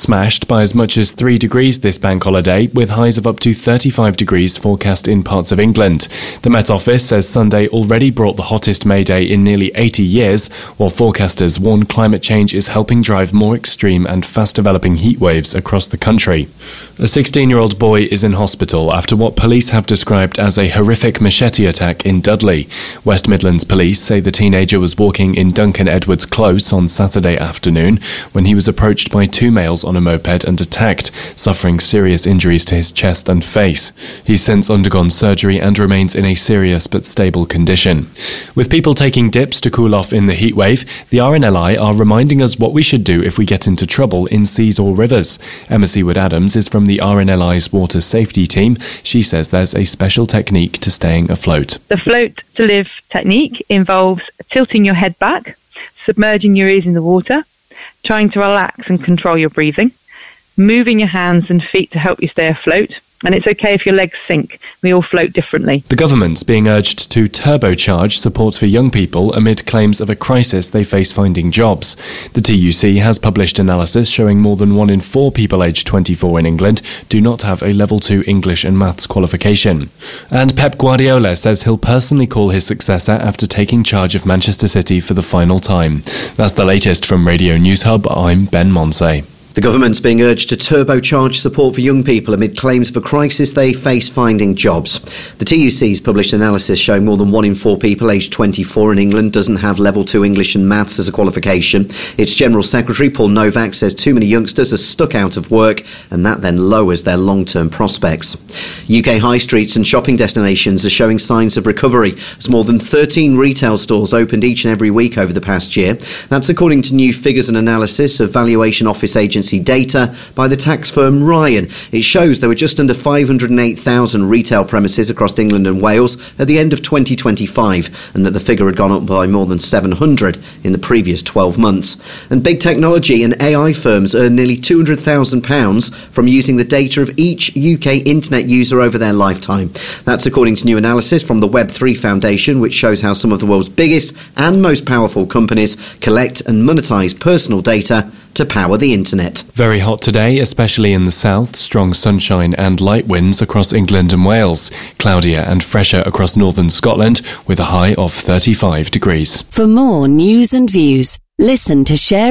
smashed by as much as 3 degrees this bank holiday, with highs of up to 35 degrees forecast in parts of England. The Met Office says Sunday already brought the hottest May Day in nearly 80 years, while forecasters warn climate change is helping drive more extreme and fast-developing heat waves across the country. A 16-year-old boy is in hospital after what police have described as a horrific machete attack in Dudley. West Midlands police say the teenager was walking in Duncan Edwards Close on Saturday afternoon when he was approached by 2 males on a moped and attacked, suffering serious injuries to his chest and face. He's since undergone surgery and remains in a serious but stable condition. With people taking dips to cool off in the heatwave, the RNLI are reminding us what we should do if we get into trouble in seas or rivers. Emma Seaward-Adams is from the RNLI's water safety team. She says there's a special technique to staying afloat. The float to live technique involves tilting your head back, submerging your ears in the water, trying to relax and control your breathing, moving your hands and feet to help you stay afloat. And it's okay if your legs sink. We all float differently. The government's being urged to turbocharge support for young people amid claims of a crisis they face finding jobs. The TUC has published analysis showing more than 1 in 4 people aged 24 in England do not have a level 2 English and maths qualification. And Pep Guardiola says he'll personally call his successor after taking charge of Manchester City for the final time. That's the latest from Radio News Hub. I'm Ben Monsey. The government's being urged to turbocharge support for young people amid claims of a crisis they face finding jobs. The TUC's published analysis showing more than 1 in 4 people aged 24 in England doesn't have level 2 English and maths as a qualification. Its General Secretary, Paul Novak, says too many youngsters are stuck out of work and that then lowers their long-term prospects. UK high streets and shopping destinations are showing signs of recovery as more than 13 retail stores opened each and every week over the past year. That's according to new figures and analysis of Valuation Office Agency data by the tax firm Ryan. It shows there were just under 508,000 retail premises across England and Wales at the end of 2025, and that the figure had gone up by more than 700 in the previous 12 months. And big technology and AI firms earn nearly £200,000 from using the data of each UK internet user over their lifetime. That's according to new analysis from the Web3 Foundation, which shows how some of the world's biggest and most powerful companies collect and monetize personal data to power the internet. Very hot today, especially in the south. Strong sunshine and light winds across England and Wales. Cloudier and fresher across northern Scotland with a high of 35 degrees. For more news and views, listen to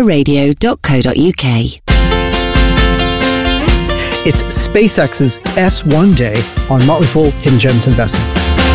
shareradio.co.uk. It's SpaceX's S1 day on Motley Fool Hidden Gems Investing.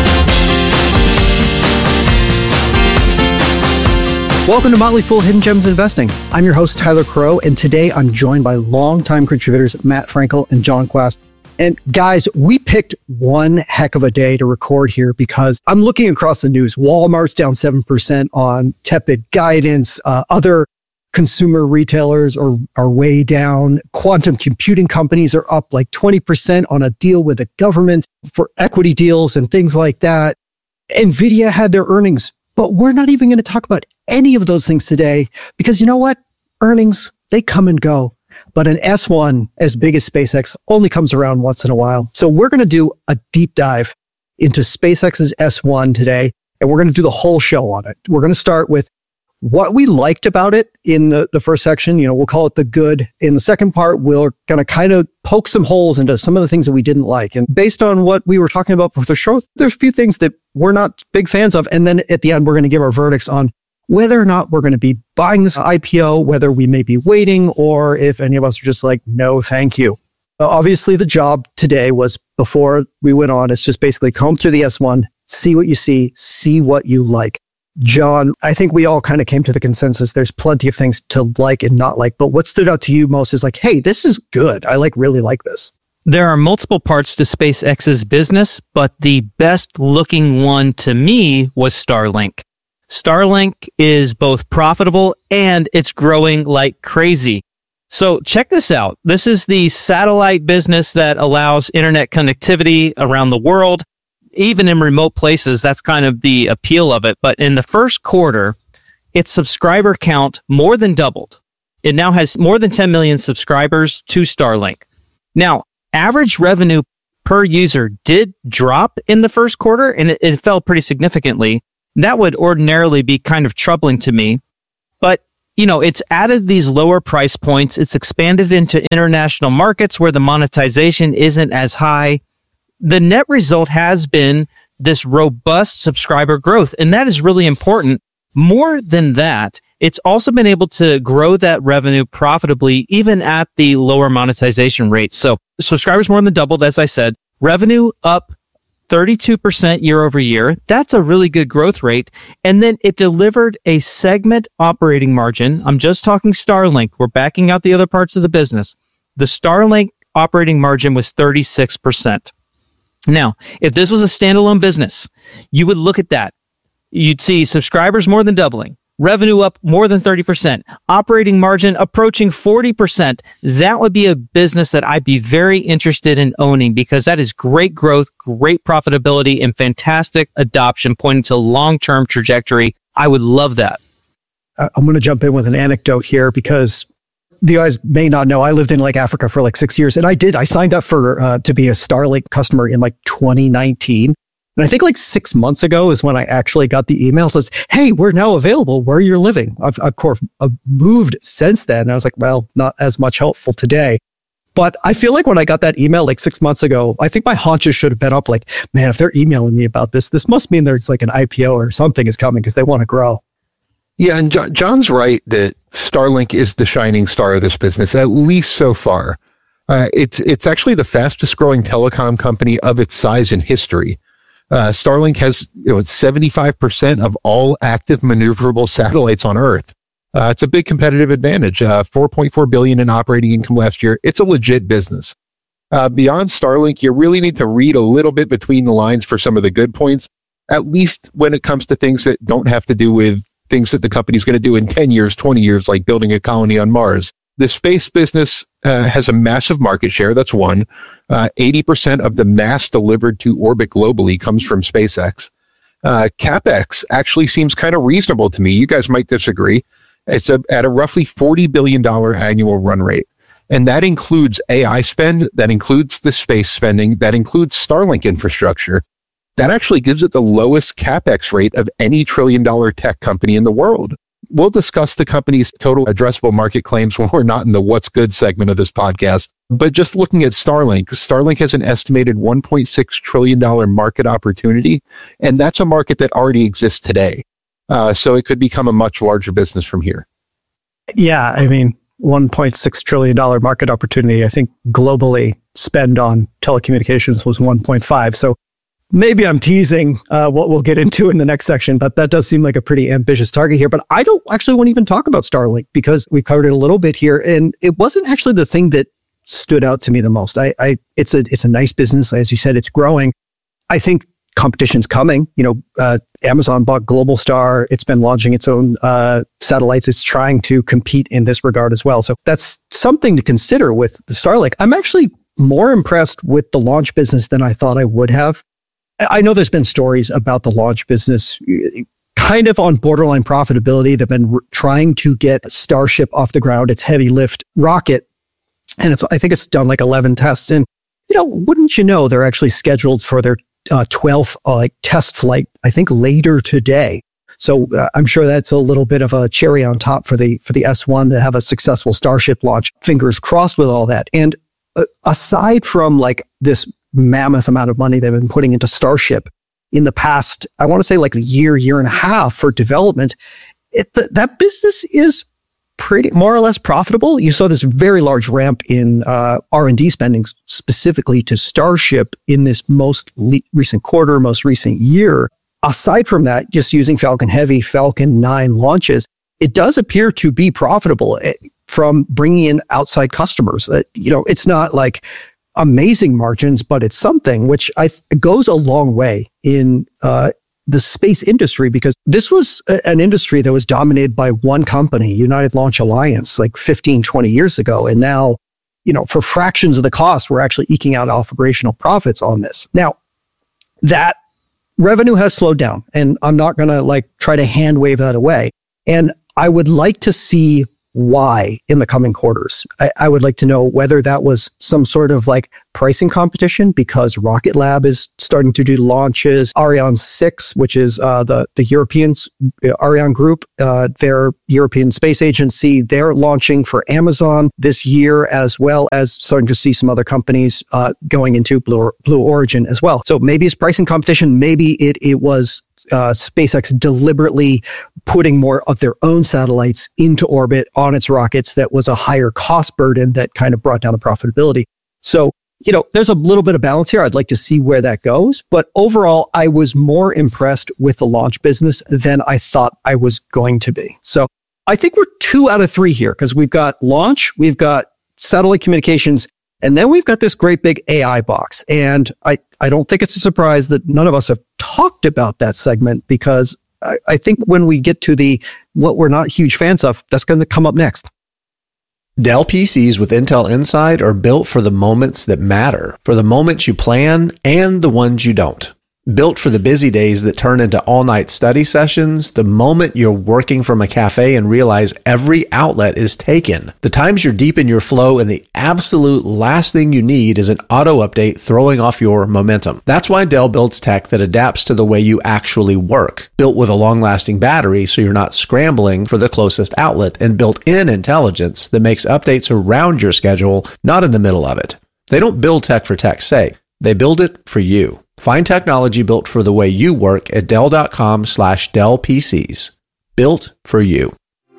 Welcome to Motley Fool Hidden Gems Investing. I'm your host, Tyler Crow, and today I'm joined by longtime contributors Matt Frankel and John Quast. And guys, we picked one heck of a day to record here because I'm looking across the news. Walmart's down 7% on tepid guidance. Other consumer retailers are way down. Quantum computing companies are up like 20% on a deal with the government for equity deals and things like that. NVIDIA had their earnings. But we're not even going to talk about any of those things today because you know what? Earnings, they come and go. But an S1 as big as SpaceX only comes around once in a while. So we're going to do a deep dive into SpaceX's S1 today, and we're going to do the whole show on it. We're going to start with what we liked about it in the first section. You know, we'll call it the good. In the second part, we're going to kind of poke some holes into some of the things that we didn't like. And based on what we were talking about for the show, there's a few things that we're not big fans of. And then at the end, we're going to give our verdicts on whether or not we're going to be buying this IPO, whether we may be waiting, or if any of us are just like, no, thank you. Obviously, the job today was, before we went on, it's just basically comb through the S1, see what you see what you like. John, I think we all kind of came to the consensus. There's plenty of things to like and not like, but what stood out to you most is like, hey, this is good. I really like this. There are multiple parts to SpaceX's business, but the best looking one to me was Starlink. Starlink is both profitable and it's growing like crazy. So check this out. This is the satellite business that allows internet connectivity around the world. Even in remote places, that's kind of the appeal of it. But in the first quarter, its subscriber count more than doubled. It now has more than 10 million subscribers to Starlink. Now, average revenue per user did drop in the first quarter, and it fell pretty significantly. That would ordinarily be kind of troubling to me. But it's added these lower price points. It's expanded into international markets where the monetization isn't as high. The net result has been this robust subscriber growth, and that is really important. More than that, it's also been able to grow that revenue profitably, even at the lower monetization rates. So subscribers more than doubled, as I said. Revenue up 32% year over year. That's a really good growth rate. And then it delivered a segment operating margin. I'm just talking Starlink. We're backing out the other parts of the business. The Starlink operating margin was 36%. Now, if this was a standalone business, you would look at that. You'd see subscribers more than doubling, revenue up more than 30%, operating margin approaching 40%. That would be a business that I'd be very interested in owning because that is great growth, great profitability, and fantastic adoption pointing to long-term trajectory. I would love that. I'm going to jump in with an anecdote here because you guys may not know, I lived in Africa for 6 years, and I signed up for to be a Starlink customer in 2019. And I think 6 months ago is when I actually got the email says, hey, we're now available where you're living. I've moved since then. And I was like, well, not as much helpful today. But I feel like when I got that email 6 months ago, I think my haunches should have been up man, if they're emailing me about this must mean there's an IPO or something is coming because they want to grow. Yeah, and John's right that Starlink is the shining star of this business, at least so far. It's actually the fastest growing telecom company of its size in history. Starlink has 75% of all active maneuverable satellites on Earth. It's a big competitive advantage. $4.4 billion in operating income last year. It's a legit business. Beyond Starlink, you really need to read a little bit between the lines for some of the good points, at least when it comes to things that don't have to do with things that the company's going to do in 10 years, 20 years, like building a colony on Mars. The space business has a massive market share. That's one. 80% of the mass delivered to orbit globally comes from SpaceX. CapEx actually seems kind of reasonable to me. You guys might disagree. It's at a roughly $40 billion annual run rate. And that includes AI spend. That includes the space spending. That includes Starlink infrastructure. That actually gives it the lowest CapEx rate of any trillion-dollar tech company in the world. We'll discuss the company's total addressable market claims when we're not in the what's good segment of this podcast. But just looking at Starlink has an estimated $1.6 trillion market opportunity, and that's a market that already exists today. So it could become a much larger business from here. Yeah, I mean, $1.6 trillion market opportunity. I think globally spend on telecommunications was 1.5. So maybe I'm teasing what we'll get into in the next section, but that does seem like a pretty ambitious target here. But I don't actually want to even talk about Starlink because we covered it a little bit here, and it wasn't actually the thing that stood out to me the most. It's a nice business, as you said, it's growing. I think competition's coming. Amazon bought Globalstar. It's been launching its own satellites. It's trying to compete in this regard as well. So that's something to consider with the Starlink. I'm actually more impressed with the launch business than I thought I would have. I know there's been stories about the launch business kind of on borderline profitability. They've been trying to get Starship off the ground, its heavy lift rocket. And I think it's done 11 tests. And, wouldn't you know, they're actually scheduled for their 12th test flight, I think later today. So I'm sure that's a little bit of a cherry on top for the S1 to have a successful Starship launch. Fingers crossed with all that. And aside from this mammoth amount of money they've been putting into Starship in the past, I want to say a year and a half for development, that business is pretty more or less profitable. You saw this very large ramp in R&D spending specifically to Starship in this most recent quarter, most recent year. Aside from that, just using Falcon Heavy, Falcon 9 launches, it does appear to be profitable from bringing in outside customers. It's not amazing margins, but it's something which goes a long way in the space industry, because this was an industry that was dominated by one company, United Launch Alliance, 15, 20 years ago. And now, for fractions of the cost, we're actually eking out operational profits on this. Now, that revenue has slowed down, and I'm not going to try to hand wave that away. And I would like to see why in the coming quarters. I would like to know whether that was some sort of like pricing competition because Rocket Lab is starting to do launches. Ariane 6, which is the Europeans, Ariane Group, their European Space Agency, they're launching for Amazon this year, as well as starting to see some other companies going into Blue Origin as well. So maybe it's pricing competition. Maybe it was SpaceX deliberately putting more of their own satellites into orbit on its rockets that was a higher cost burden that kind of brought down the profitability. So, there's a little bit of balance here. I'd like to see where that goes. But overall, I was more impressed with the launch business than I thought I was going to be. So I think we're 2 out of 3 here because we've got launch, we've got satellite communications, and then we've got this great big AI box. And I don't think it's a surprise that none of us have talked about that segment because I think when we get to what we're not huge fans of, that's going to come up next. Dell PCs with Intel Inside are built for the moments that matter, for the moments you plan and the ones you don't. Built for the busy days that turn into all-night study sessions, the moment you're working from a cafe and realize every outlet is taken, the times you're deep in your flow and the absolute last thing you need is an auto-update throwing off your momentum. That's why Dell builds tech that adapts to the way you actually work. Built with a long-lasting battery so you're not scrambling for the closest outlet, and built-in intelligence that makes updates around your schedule, not in the middle of it. They don't build tech for tech's sake. They build it for you. Find technology built for the way you work at Dell.com/Dell PCs. Built for you.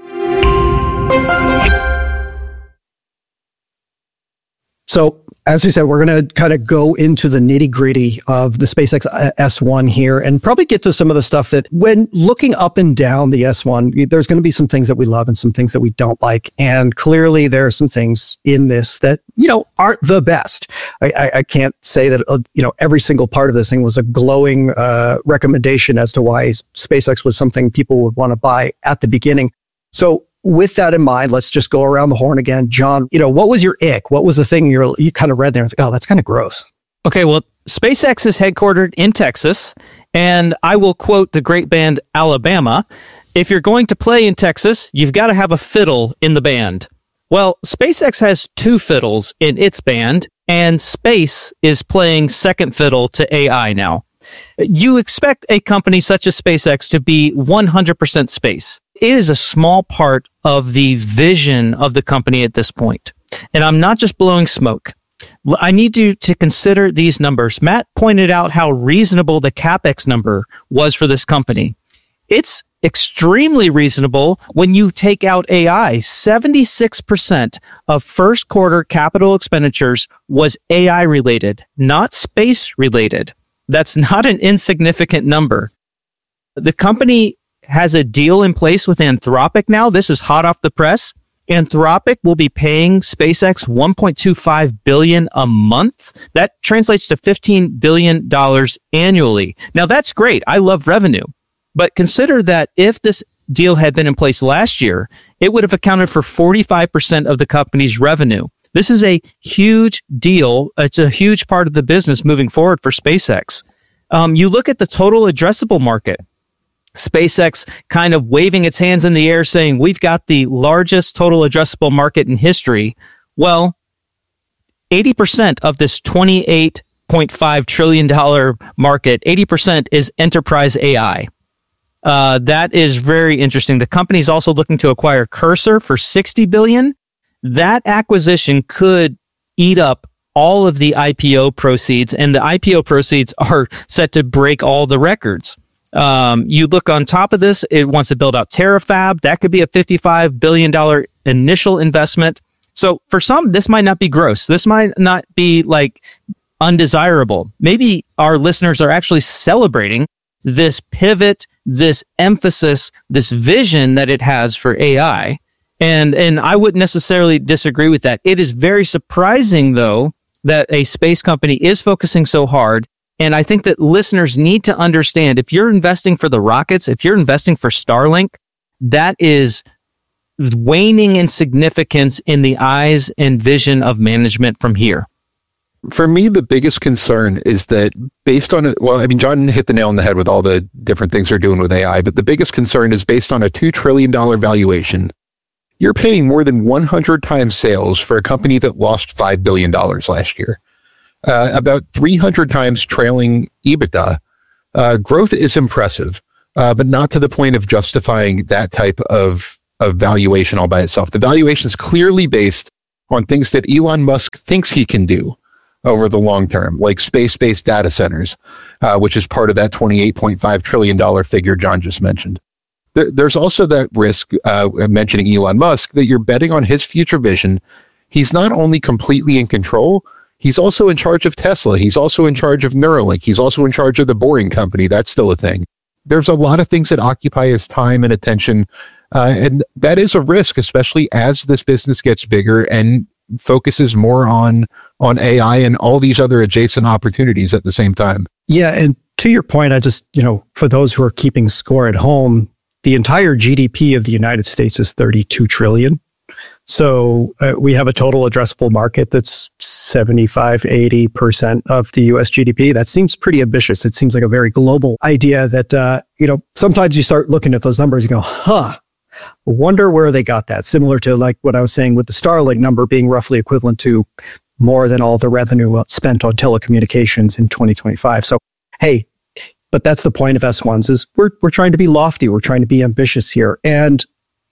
So, as we said, we're going to kind of go into the nitty-gritty of the SpaceX S1 here and probably get to some of the stuff that when looking up and down the S1, there's going to be some things that we love and some things that we don't like. And clearly there are some things in this that, aren't the best. I can't say that, every single part of this thing was a glowing recommendation as to why SpaceX was something people would want to buy at the beginning. So, with that in mind, let's just go around the horn again. John, what was your ick? What was the thing you kind of read there and was like, oh, that's kind of gross? Okay, well, SpaceX is headquartered in Texas, and I will quote the great band Alabama. If you're going to play in Texas, you've got to have a fiddle in the band. Well, SpaceX has 2 fiddles in its band, and space is playing second fiddle to AI now. You expect a company such as SpaceX to be 100% space. It is a small part of the vision of the company at this point. And I'm not just blowing smoke. I need you to consider these numbers. Matt pointed out how reasonable the CapEx number was for this company. It's extremely reasonable when you take out AI. 76% of first quarter capital expenditures was AI related, not space related. That's not an insignificant number. The company has a deal in place with Anthropic now. This is hot off the press. Anthropic will be paying SpaceX $1.25 billion a month. That translates to $15 billion annually. Now that's great. I love revenue. But consider that if this deal had been in place last year, it would have accounted for 45% of the company's revenue. This is a huge deal. It's a huge part of the business moving forward for SpaceX. You look at the total addressable market. SpaceX kind of waving its hands in the air saying, we've got the largest total addressable market in history. Well, 80% of this $28.5 trillion market, 80% is enterprise AI. That is very interesting. The company is also looking to acquire Cursor for $60 billion. That acquisition could eat up all of the IPO proceeds, and the IPO proceeds are set to break all the records. You look on top of this, it wants to build out Terafab. That could be a $55 billion initial investment. So for some, this might not be gross. This might not be like undesirable. Maybe our listeners are actually celebrating this pivot, this emphasis, this vision that it has for AI. And I wouldn't necessarily disagree with that. It is very surprising, though, that a space company is focusing so hard. And I think that listeners need to understand, if you're investing for the rockets, if you're investing for Starlink, that is waning in significance in the eyes and vision of management from here. For me, the biggest concern is that based on John hit the nail on the head with all the different things they're doing with AI, but the biggest concern is based on a $2 trillion valuation. you're paying more than 100 times sales for a company that lost $5 billion last year. About 300 times trailing EBITDA. Growth is impressive, but not to the point of justifying that type of valuation all by itself. The valuation is clearly based on things that Elon Musk thinks he can do over the long term, like space-based data centers, which is part of that $28.5 trillion figure John just mentioned. There's also that risk, mentioning Elon Musk, that you're betting on his future vision. He's not only completely in control, he's also in charge of Tesla. He's also in charge of Neuralink. He's also in charge of the Boring Company. That's still a thing. There's a lot of things that occupy his time and attention. And that is a risk, especially as this business gets bigger and focuses more on AI and all these other adjacent opportunities at the same time. Yeah. And to your point, I just, for those who are keeping score at home, the entire GDP of the United States is 32 trillion. So we have a total addressable market that's 75, 80% of the US GDP. That seems pretty ambitious. It seems like a very global idea that, sometimes you start looking at those numbers and go, wonder where they got that. Similar to like what I was saying with the Starlink number being roughly equivalent to more than all the revenue spent on telecommunications in 2025. So, hey, but that's the point of S1s is we're trying to be lofty. We're trying to be ambitious here. And,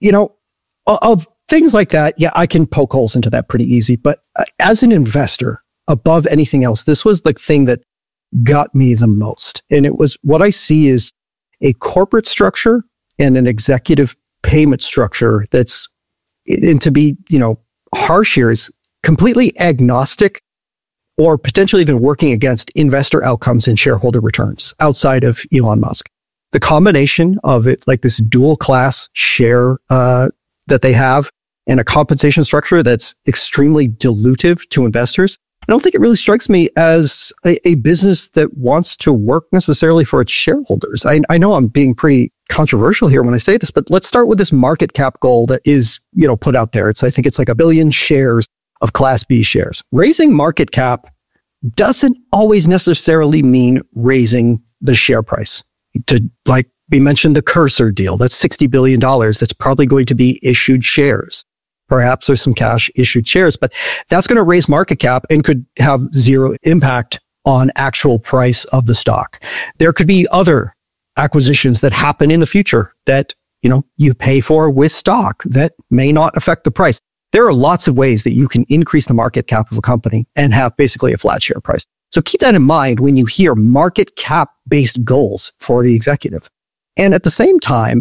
of things like that, yeah, I can poke holes into that pretty easy. But as an investor, above anything else, this was the thing that got me the most. And it was what I see is a corporate structure and an executive payment structure that's, and to be, harsh here, is completely agnostic or potentially even working against investor outcomes and shareholder returns outside of Elon Musk. The combination of it, like this dual class share that they have and a compensation structure that's extremely dilutive to investors, I don't think it really strikes me as a business that wants to work necessarily for its shareholders. I know I'm being pretty controversial here when I say this, but let's start with this market cap goal that is, put out there. I think it's like 1 billion shares of Class B shares. Raising market cap doesn't always necessarily mean raising the share price. We mentioned the Cursor deal. That's $60 billion. That's probably going to be issued shares. Perhaps there's some cash issued shares, but that's going to raise market cap and could have zero impact on actual price of the stock. There could be other acquisitions that happen in the future that, you pay for with stock that may not affect the price. There are lots of ways that you can increase the market cap of a company and have basically a flat share price. So keep that in mind when you hear market cap based goals for the executive. And at the same time,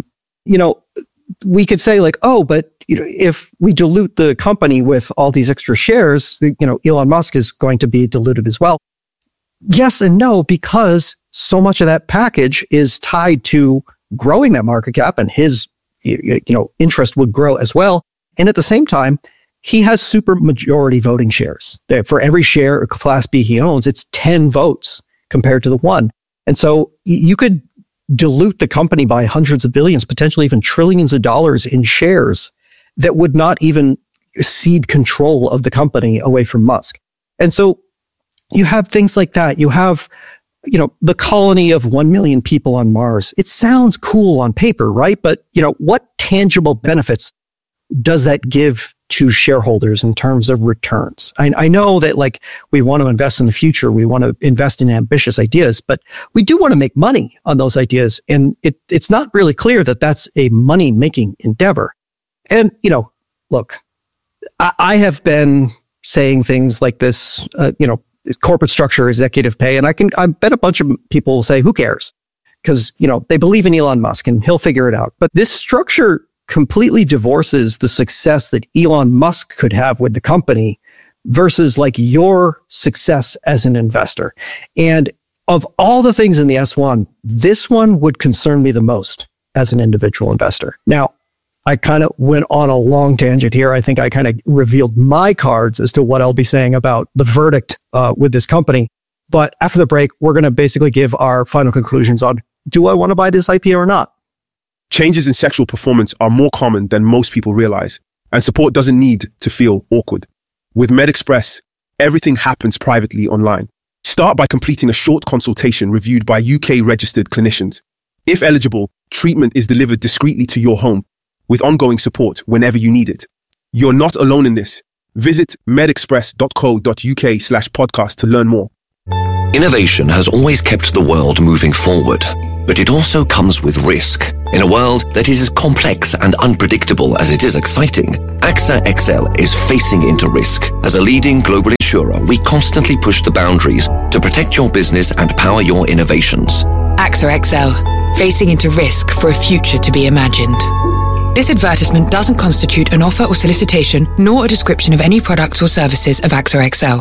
we could say like, but if we dilute the company with all these extra shares, Elon Musk is going to be diluted as well. Yes and no, because so much of that package is tied to growing that market cap, and his, interest would grow as well. And at the same time, he has super majority voting shares. For every share of Class B he owns, it's 10 votes compared to the 1. And so you could dilute the company by hundreds of billions, potentially even trillions of dollars in shares that would not even cede control of the company away from Musk. And so you have things like that. You have, the colony of 1 million people on Mars. It sounds cool on paper, right? But, what tangible benefits does that give to shareholders in terms of returns? I know that we want to invest in the future. We want to invest in ambitious ideas, but we do want to make money on those ideas. And it's not really clear that that's a money-making endeavor. And, look, I have been saying things like this, corporate structure, executive pay, and I bet a bunch of people will say, who cares? Because, they believe in Elon Musk and he'll figure it out. But this structure completely divorces the success that Elon Musk could have with the company versus your success as an investor. And of all the things in the S1, this one would concern me the most as an individual investor. Now, I kind of went on a long tangent here. I think I kind of revealed my cards as to what I'll be saying about the verdict with this company. But after the break, we're going to basically give our final conclusions on, do I want to buy this IPO or not? Changes in sexual performance are more common than most people realize, and support doesn't need to feel awkward. With MedExpress, everything happens privately online. Start by completing a short consultation reviewed by UK-registered clinicians. If eligible, treatment is delivered discreetly to your home. with ongoing support whenever you need it. You're not alone in this. Visit medexpress.co.uk/podcast to learn more. Innovation has always kept the world moving forward, but it also comes with risk. In a world that is as complex and unpredictable as it is exciting, AXA XL is facing into risk. As a leading global insurer, we constantly push the boundaries to protect your business and power your innovations. AXA XL, facing into risk for a future to be imagined. This advertisement doesn't constitute an offer or solicitation, nor a description of any products or services of AXA XL.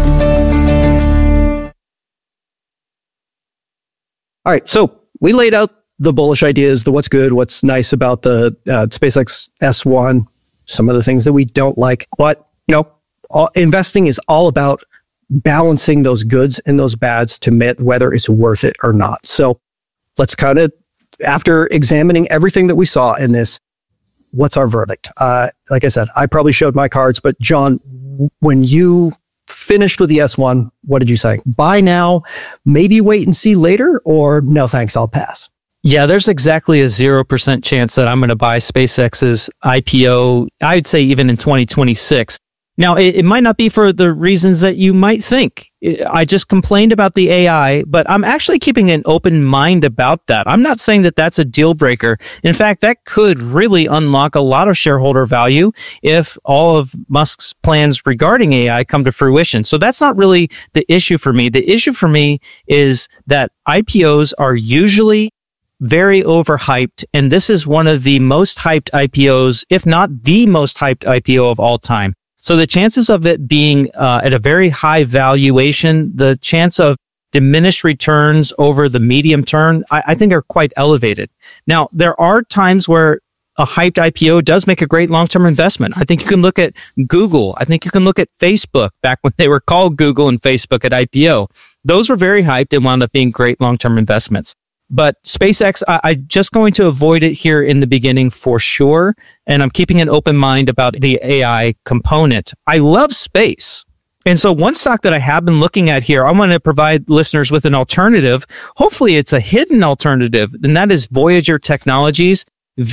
All right, so we laid out the bullish ideas, the what's good, what's nice about the SpaceX S1, some of the things that we don't like. But, investing is all about balancing those goods and those bads to whether it's worth it or not. So let's kind of, after examining everything that we saw in this, what's our verdict? Like I said, I probably showed my cards, but John, when you finished with the S1, what did you say? Buy now, maybe wait and see later, or no thanks, I'll pass? Yeah, there's exactly a 0% chance that I'm going to buy SpaceX's IPO, I'd say even in 2026. Now, it might not be for the reasons that you might think. I just complained about the AI, but I'm actually keeping an open mind about that. I'm not saying that that's a deal breaker. In fact, that could really unlock a lot of shareholder value if all of Musk's plans regarding AI come to fruition. So that's not really the issue for me. The issue for me is that IPOs are usually very overhyped, and this is one of the most hyped IPOs, if not the most hyped IPO of all time. So the chances of it being at a very high valuation, the chance of diminished returns over the medium term, I think are quite elevated. Now, there are times where a hyped IPO does make a great long-term investment. I think you can look at Google. I think you can look at Facebook back when they were called Google and Facebook at IPO. Those were very hyped and wound up being great long-term investments. But SpaceX, I'm just going to avoid it here in the beginning for sure. And I'm keeping an open mind about the AI component. I love space. And so one stock that I have been looking at here, I want to provide listeners with an alternative. Hopefully it's a hidden alternative, and that is Voyager Technologies,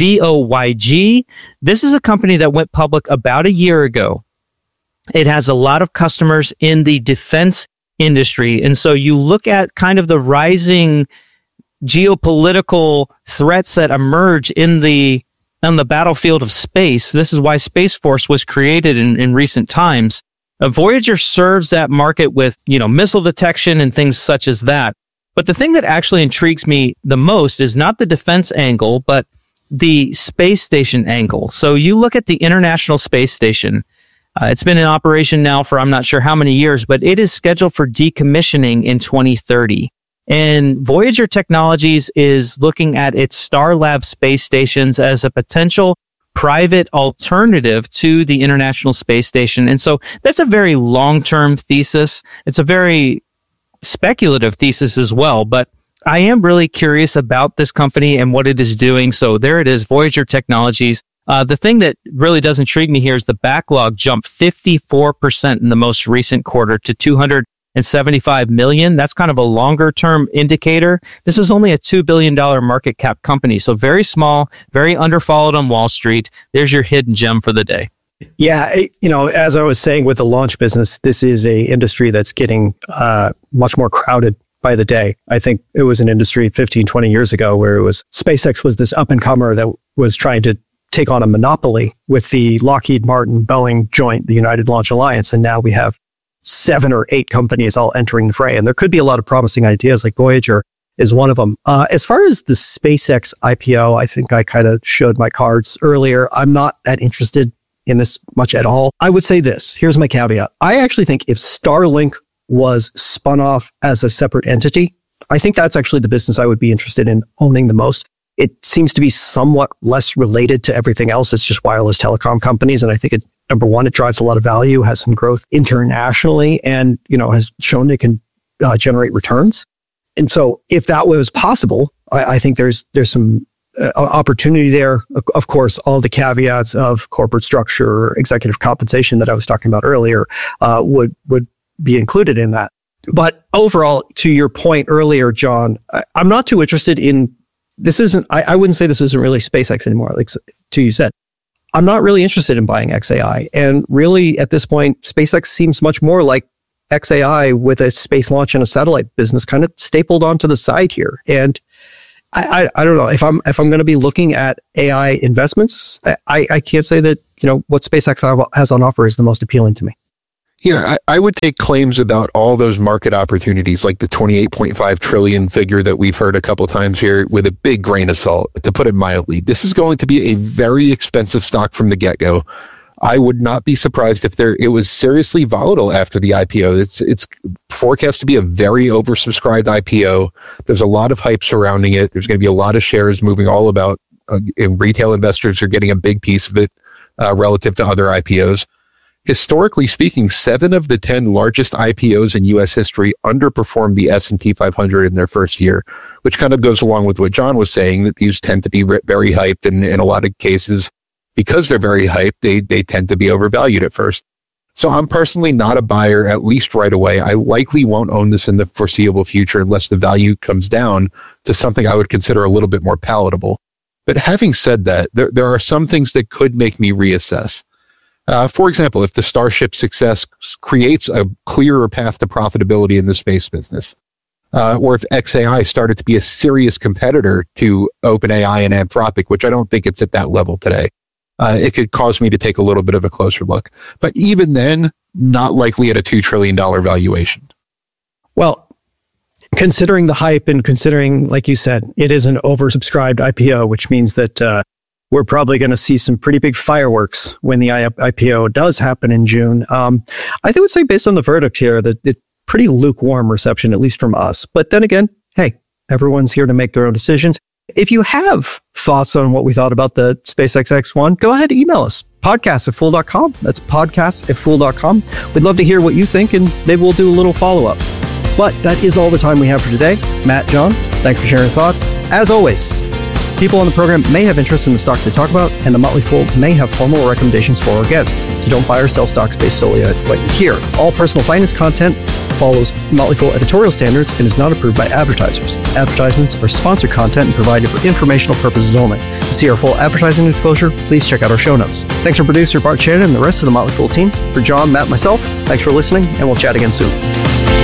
VOYG. This is a company that went public about a year ago. It has a lot of customers in the defense industry. And so you look at kind of the rising geopolitical threats that emerge on the battlefield of space. This is why Space Force was created in recent times. Voyager serves that market with, missile detection and things such as that. But the thing that actually intrigues me the most is not the defense angle, but the space station angle. So you look at the International Space Station. It's been in operation now for I'm not sure how many years, but it is scheduled for decommissioning in 2030. And Voyager Technologies is looking at its Starlab space stations as a potential private alternative to the International Space Station. And so that's a very long-term thesis. It's a very speculative thesis as well, but I am really curious about this company and what it is doing. So there it is, Voyager Technologies. The thing that really does intrigue me here is the backlog jumped 54% in the most recent quarter to 275 million. That's kind of a longer term indicator. This is only a $2 billion market cap company. So very small, very underfollowed on Wall Street. There's your hidden gem for the day. Yeah. As I was saying with the launch business, this is a industry that's getting much more crowded by the day. I think it was an industry 15, 20 years ago where it was SpaceX was this up and comer that was trying to take on a monopoly with the Lockheed Martin Boeing joint, the United Launch Alliance. And now we have 7 or 8 companies all entering the fray. And there could be a lot of promising ideas, like Voyager is one of them. As far as the SpaceX IPO, I think I kind of showed my cards earlier. I'm not that interested in this much at all. I would say this. Here's my caveat. I actually think if Starlink was spun off as a separate entity, I think that's actually the business I would be interested in owning the most. It seems to be somewhat less related to everything else. It's just wireless telecom companies. And I think number one, it drives a lot of value, has some growth internationally, and, has shown it can generate returns. And so if that was possible, I think there's some opportunity there. Of course, all the caveats of corporate structure, executive compensation that I was talking about earlier, would be included in that. But overall, to your point earlier, John, I'm not too interested in this isn't, I wouldn't say this isn't really SpaceX anymore. Like you said, I'm not really interested in buying XAI. And really at this point, SpaceX seems much more like XAI with a space launch and a satellite business kind of stapled onto the side here. And I don't know if I'm going to be looking at AI investments, I can't say that, what SpaceX has on offer is the most appealing to me. Yeah, I would take claims about all those market opportunities, like the 28.5 trillion figure that we've heard a couple times here, with a big grain of salt, to put it mildly. This is going to be a very expensive stock from the get-go. I would not be surprised if it was seriously volatile after the IPO. It's forecast to be a very oversubscribed IPO. There's a lot of hype surrounding it. There's going to be a lot of shares moving all about, and retail investors are getting a big piece of it relative to other IPOs. Historically speaking, 7 of the 10 largest IPOs in U.S. history underperformed the S&P 500 in their first year, which kind of goes along with what John was saying, that these tend to be very hyped, and in a lot of cases, because they're very hyped, they tend to be overvalued at first. So I'm personally not a buyer, at least right away. I likely won't own this in the foreseeable future unless the value comes down to something I would consider a little bit more palatable. But having said that, there are some things that could make me reassess. For example, if the Starship success creates a clearer path to profitability in the space business, or if XAI started to be a serious competitor to OpenAI and Anthropic, which I don't think it's at that level today, it could cause me to take a little bit of a closer look. But even then, not likely at a $2 trillion valuation. Well, considering the hype and considering, like you said, it is an oversubscribed IPO, which means that we're probably going to see some pretty big fireworks when the IPO does happen in June. I would say based on the verdict here that it's pretty lukewarm reception, at least from us. But then again, hey, everyone's here to make their own decisions. If you have thoughts on what we thought about the SpaceX X1, go ahead and email us, podcast@fool.com. That's podcast@fool.com. We'd love to hear what you think, and maybe we'll do a little follow-up. But that is all the time we have for today. Matt, John, thanks for sharing your thoughts. As always, people on the program may have interest in the stocks they talk about, and the Motley Fool may have formal recommendations for our guests. So don't buy or sell stocks based solely on what you hear. All personal finance content follows Motley Fool editorial standards and is not approved by advertisers. Advertisements are sponsored content and provided for informational purposes only. To see our full advertising disclosure, please check out our show notes. Thanks for producer Bart Shannon and the rest of the Motley Fool team. For John, Matt, myself, thanks for listening, and we'll chat again soon.